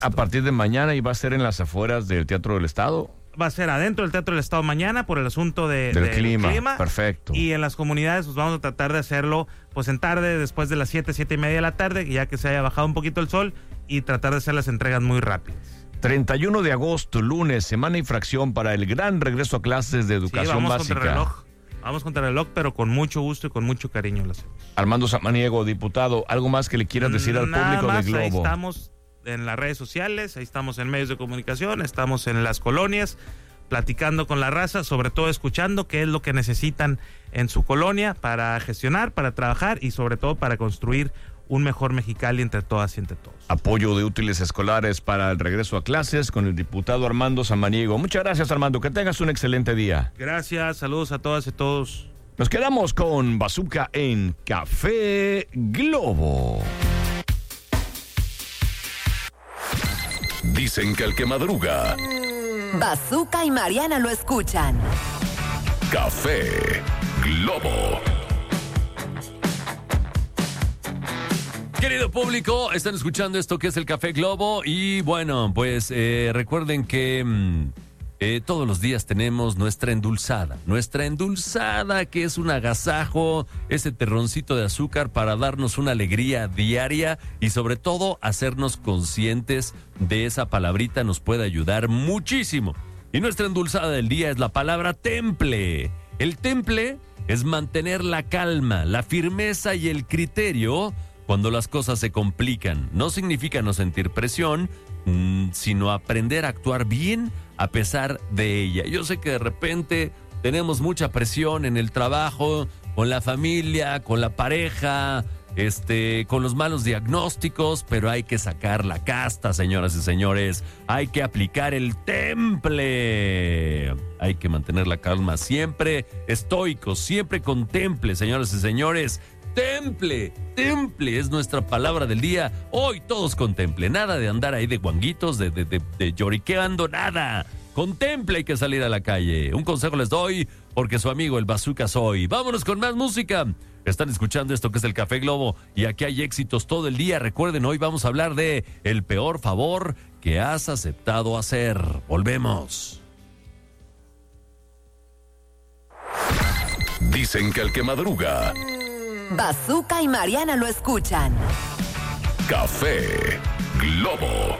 A partir de mañana, y va a ser en las afueras del Teatro del Estado. Va a ser adentro del Teatro del Estado mañana por el asunto del clima. Perfecto. Y en las comunidades pues vamos a tratar de hacerlo pues en tarde, después de las 7:30 de la tarde, ya que se haya bajado un poquito el sol, y tratar de hacer las entregas muy rápidas. 31 de agosto, lunes, semana y fracción para el gran regreso a clases de educación básica. Vamos contra el reloj, pero con mucho gusto y con mucho cariño lo hacemos. Armando Samaniego, diputado, ¿algo más que le quieras decir al público de Globo? Ahí estamos en las redes sociales, ahí estamos en medios de comunicación, estamos en las colonias, platicando con la raza, sobre todo escuchando qué es lo que necesitan en su colonia para gestionar, para trabajar y sobre todo para construir un mejor Mexicali entre todas y entre todos. Apoyo de útiles escolares para el regreso a clases con el diputado Armando Samaniego. Muchas gracias, Armando, que tengas un excelente día. Gracias, saludos a todas y todos. Nos quedamos con Bazooka en Café Globo. Dicen que el que madruga, Bazooka y Mariana lo escuchan. Café Globo. Querido público, están escuchando esto que es el Café Globo y bueno, pues recuerden que todos los días tenemos nuestra endulzada que es un agasajo, ese terroncito de azúcar para darnos una alegría diaria y sobre todo hacernos conscientes de esa palabrita nos puede ayudar muchísimo. Y nuestra endulzada del día es la palabra temple. El temple es mantener la calma, la firmeza y el criterio cuando las cosas se complican. No significa no sentir presión, sino aprender a actuar bien a pesar de ella. Yo sé que de repente tenemos mucha presión en el trabajo, con la familia, con la pareja, con los malos diagnósticos, pero hay que sacar la casta, señoras y señores. Hay que aplicar el temple. Hay que mantener la calma siempre, estoicos, siempre con temple, señoras y señores. Temple es nuestra palabra del día. Hoy todos con temple, nada de andar ahí de guanguitos, de lloriqueando, nada. Con temple hay que salir a la calle. Un consejo les doy porque su amigo el Bazooka soy. Vámonos con más música. Están escuchando esto que es el Café Globo y aquí hay éxitos todo el día. Recuerden, hoy vamos a hablar de el peor favor que has aceptado hacer. Volvemos. Dicen que el que madruga, Bazooka y Mariana lo escuchan. Café Globo.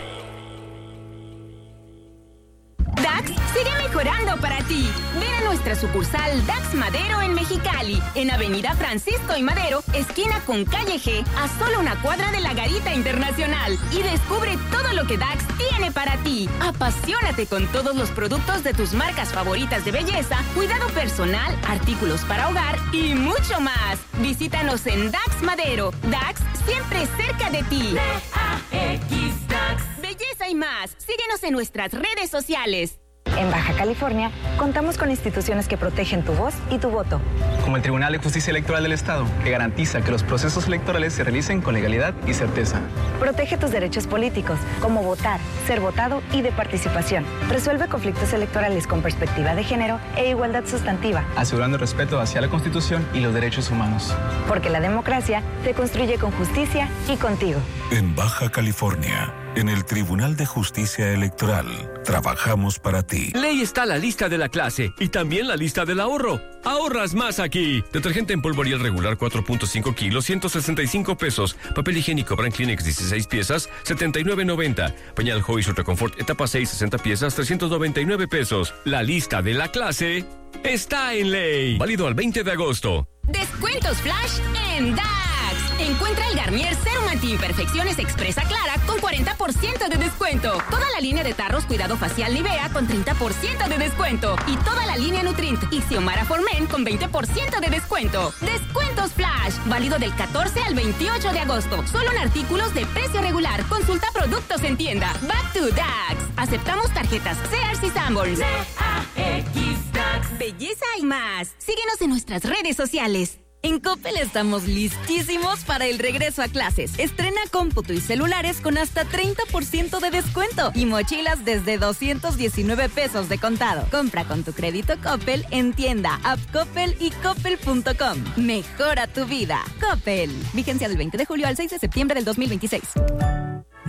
DAX sigue mejorando para ti. Ven a nuestra sucursal DAX Madero en Mexicali, en Avenida Francisco y Madero, esquina con Calle G, a solo una cuadra de la Garita Internacional. Y descubre todo lo que DAX tiene para ti. Apasionate con todos los productos de tus marcas favoritas de belleza, cuidado personal, artículos para hogar y mucho más. Visítanos en DAX Madero. DAX siempre cerca de ti. DAX DAX. Belleza y más. Síguenos en nuestras redes sociales. En Baja California, contamos con instituciones que protegen tu voz y tu voto. Como el Tribunal de Justicia Electoral del Estado, que garantiza que los procesos electorales se realicen con legalidad y certeza. Protege tus derechos políticos, como votar, ser votado y de participación. Resuelve conflictos electorales con perspectiva de género e igualdad sustantiva. Asegurando el respeto hacia la Constitución y los derechos humanos. Porque la democracia se construye con justicia y contigo. En Baja California, en el Tribunal de Justicia Electoral, trabajamos para ti. Ley está la lista de la clase y también la lista del ahorro. Ahorras más aquí. Detergente en polvo Ariel regular 4.5 kilos, 165 pesos. Papel higiénico Brand Kleenex 16 piezas, 79.90. Pañal Hoy Ultra Confort etapa 6, 60 piezas, 399 pesos. La lista de la clase está en Ley. Válido al 20 de agosto. Descuentos flash en DAX. Encuentra el Garnier Serum Anti-Imperfecciones Expresa Clara con 40% de descuento. Toda la línea de tarros Cuidado Facial Nivea con 30% de descuento. Y toda la línea Nutrint y Xiomara for Men con 20% de descuento. Descuentos flash. Válido del 14 al 28 de agosto. Solo en artículos de precio regular. Consulta productos en tienda. Back to DAX. Aceptamos tarjetas Sears y Sanborns. DAX. Belleza y más. Síguenos en nuestras redes sociales. En Coppel estamos listísimos para el regreso a clases. Estrena cómputo y celulares con hasta 30% de descuento y mochilas desde 219 pesos de contado. Compra con tu crédito Coppel en tienda, app Coppel y coppel.com. Mejora tu vida. Coppel. Vigencia del 20 de julio al 6 de septiembre del 2026.